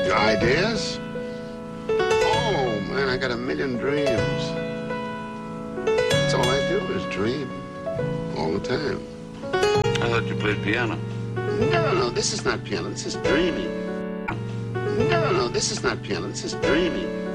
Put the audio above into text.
Your ideas? Oh, man, I got a million dreams. That's all I do is dream. All the time. I thought you played piano. No, this is not piano. This is dreaming. No, this is not piano. This is dreaming.